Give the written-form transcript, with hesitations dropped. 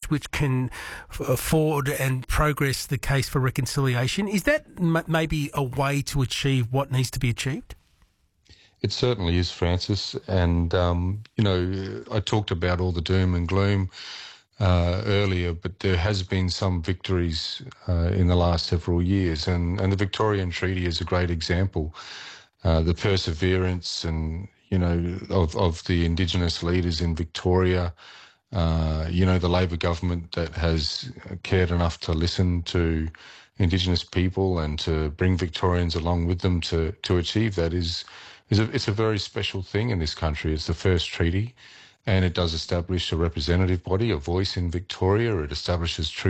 which can forward and progress the case for reconciliation. Is that maybe a way to achieve what needs to be achieved? It certainly is, Francis. And, I talked about all the doom and gloom earlier, but there has been some victories in the last several years. And the Victorian Treaty is a great example. The perseverance and, of the Indigenous leaders in Victoria, the Labor government that has cared enough to listen to Indigenous people and to bring Victorians along with them to achieve that it's a very special thing in this country. It's the first treaty, and it does establish a representative body, a voice in Victoria. It establishes